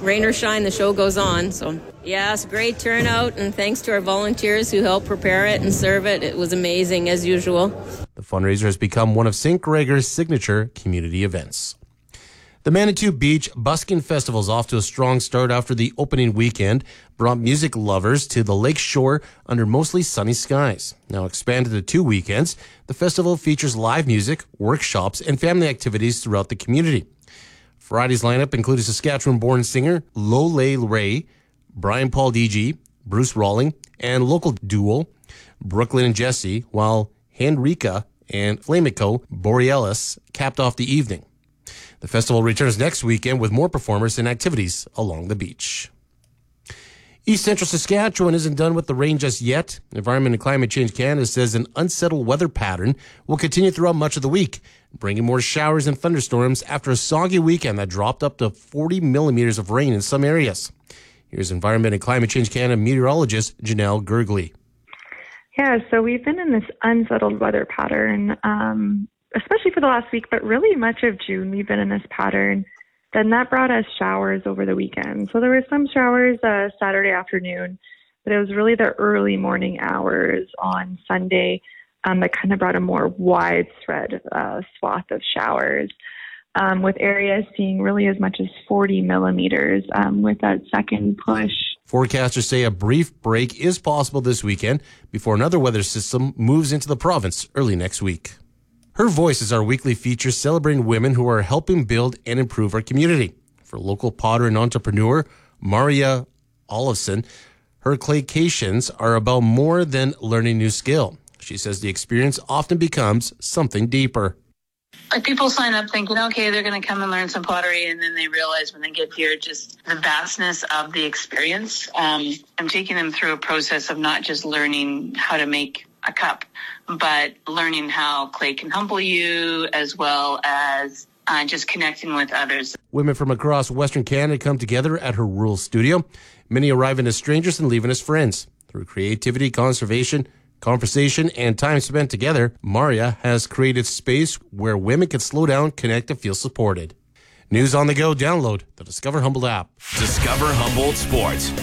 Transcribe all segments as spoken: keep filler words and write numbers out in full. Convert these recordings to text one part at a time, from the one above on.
rain or shine, the show goes on. So, yeah, it's a great turnout, and thanks to our volunteers who helped prepare it and serve it. It was amazing, as usual. The fundraiser has become one of Saint Gregor's signature community events. The Manitou Beach Busking Festival is off to a strong start after the opening weekend brought music lovers to the lake shore under mostly sunny skies. Now expanded to two weekends, the festival features live music, workshops, and family activities throughout the community. Friday's lineup included Saskatchewan-born singer Lole Ray, Brian Paul D G, Bruce Rawling, and local duo Brooklyn and Jesse, while Henrika and Flamico Borealis capped off the evening. The festival returns next weekend with more performers and activities along the beach. East Central Saskatchewan isn't done with the rain just yet. Environment and Climate Change Canada says an unsettled weather pattern will continue throughout much of the week, bringing more showers and thunderstorms after a soggy weekend that dropped up to forty millimeters of rain in some areas. Here's Environment and Climate Change Canada meteorologist Janelle Gergley. Yeah, so we've been in this unsettled weather pattern, um, especially for the last week, but really much of June we've been in this pattern. Then that brought us showers over the weekend. So there were some showers uh, Saturday afternoon, but it was really the early morning hours on Sunday um, that kind of brought a more widespread uh, swath of showers, um, with areas seeing really as much as forty millimeters um, with that second push. Forecasters say a brief break is possible this weekend before another weather system moves into the province early next week. Her Voice is our weekly feature celebrating women who are helping build and improve our community. For local potter and entrepreneur Maria Olofsson, her claycations are about more than learning a new skill. She says the experience often becomes something deeper. Like people sign up thinking, okay, they're going to come and learn some pottery, and then they realize when they get here just the vastness of the experience. Um, I'm taking them through a process of not just learning how to make a cup, but learning how clay can humble you, as well as uh, just connecting with others. Women from across Western Canada come together at her rural studio. Many arriving as strangers and leaving as friends. Through creativity, conservation, conversation, and time spent together, Maria has created space where women can slow down, connect, and feel supported. News on the go. Download the Discover Humboldt app. Discover Humboldt Sports.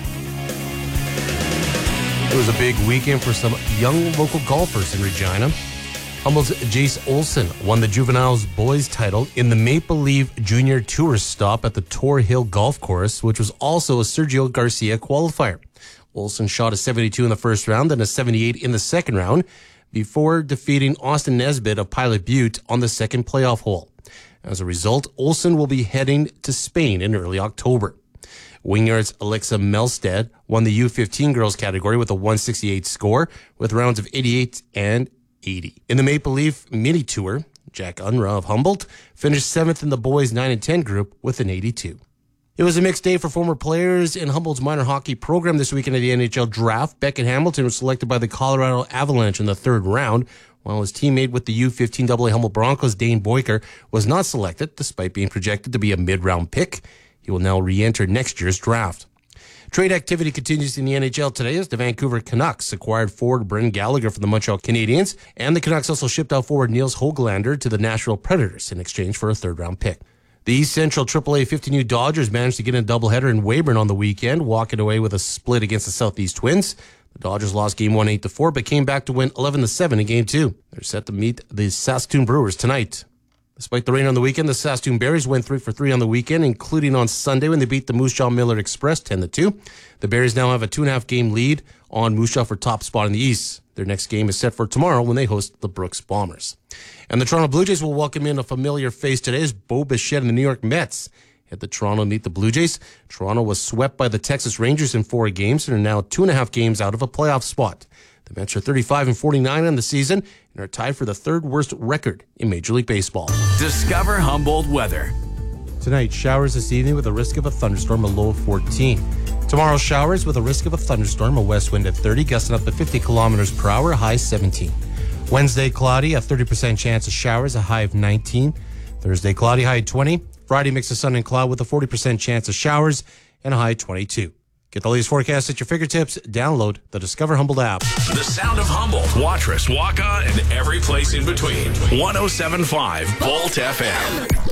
It was a big weekend for some young local golfers in Regina. Humboldt's Jace Olson won the Juveniles Boys title in the Maple Leaf Junior Tour stop at the Tor Hill Golf Course, which was also a Sergio Garcia qualifier. Olson shot a seventy-two in the first round and a seventy-eight in the second round before defeating Austin Nesbitt of Pilot Butte on the second playoff hole. As a result, Olson will be heading to Spain in early October. Wynyard's Alexa Melstead won the U fifteen girls category with a one sixty-eight score with rounds of eighty-eight and eighty. In the Maple Leaf Mini Tour, Jack Unruh of Humboldt finished seventh in the boys nine and ten group with an eighty-two. It was a mixed day for former players in Humboldt's minor hockey program this weekend at the N H L draft. Beckett Hamilton was selected by the Colorado Avalanche in the third round, while his teammate with the U fifteen double A Humboldt Broncos, Dane Boyker, was not selected despite being projected to be a mid-round pick. He will now re-enter next year's draft. Trade activity continues in the N H L today as the Vancouver Canucks acquired forward Brendan Gallagher from the Montreal Canadiens, and the Canucks also shipped out forward Niels Höglander to the Nashville Predators in exchange for a third-round pick. The East Central triple A fifteen U Dodgers managed to get a doubleheader in Weyburn on the weekend, walking away with a split against the Southeast Twins. The Dodgers lost game one eight to four, but came back to win eleven to seven in game two. They're set to meet the Saskatoon Brewers tonight. Despite the rain on the weekend, the Saskatoon Berries went three for three on the weekend, including on Sunday when they beat the Moose Jaw Millard Express ten to two. The Berries now have a two and a half game lead on Moose Jaw for top spot in the East. Their next game is set for tomorrow when they host the Brooks Bombers. And the Toronto Blue Jays will welcome in a familiar face today as Bo Bichette and the New York Mets head to Toronto to meet the Blue Jays. Toronto was swept by the Texas Rangers in four games and are now two and a half games out of a playoff spot. The Mets are thirty-five and forty-nine on the season and are tied for the third worst record in Major League Baseball. Discover Humboldt weather. Tonight, showers this evening with a risk of a thunderstorm, a low of fourteen. Tomorrow, showers with a risk of a thunderstorm, a west wind at thirty, gusting up to fifty kilometers per hour, a high seventeen. Wednesday, cloudy, a thirty percent chance of showers, a high of nineteen. Thursday, cloudy, high of twenty. Friday, mix of sun and cloud with a forty percent chance of showers and a high of twenty-two. Get the latest forecast at your fingertips. Download the Discover Humboldt app. The sound of Humboldt, Watrous, Waka, and every place in between. one oh seven point five Bolt F M.